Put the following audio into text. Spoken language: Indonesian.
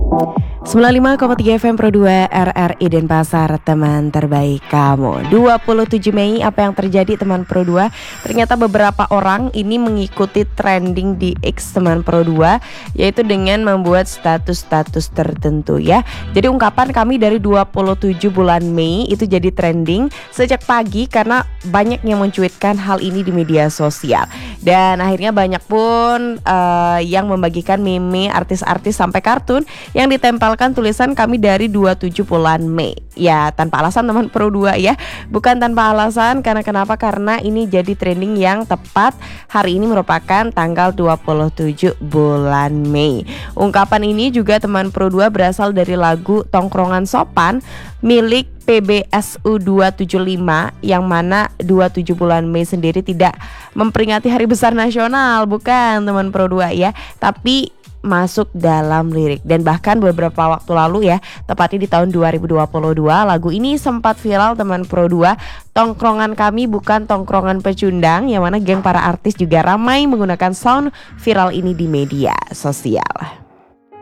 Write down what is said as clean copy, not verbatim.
95,3 FM Pro 2 RRI Denpasar, teman terbaik kamu. 27 Mei, apa yang terjadi teman Pro 2? Ternyata beberapa orang ini mengikuti trending di X teman Pro 2, yaitu dengan membuat status-status tertentu ya. Jadi ungkapan kami dari 27 bulan Mei itu jadi trending sejak pagi karena banyak yang mencuitkan hal ini di media sosial. Dan akhirnya banyak pun yang membagikan meme artis-artis sampai kartun yang ditempelkan tulisan kami dari 27 bulan Mei. Ya tanpa alasan teman Pro 2 ya. Bukan tanpa alasan, karena kenapa? Karena ini jadi trending yang tepat hari ini merupakan tanggal 27 bulan Mei. Ungkapan ini juga teman Pro 2 berasal dari lagu Tongkrongan Sopan milik PBSU 275, yang mana 27 bulan Mei sendiri tidak memperingati Hari Besar Nasional, bukan teman Pro 2 ya, tapi masuk dalam lirik. Dan bahkan beberapa waktu lalu ya, tepatnya di tahun 2022, lagu ini sempat viral teman Pro 2. Tongkrongan kami bukan tongkrongan pecundang, yang mana geng para artis juga ramai menggunakan sound viral ini di media sosial.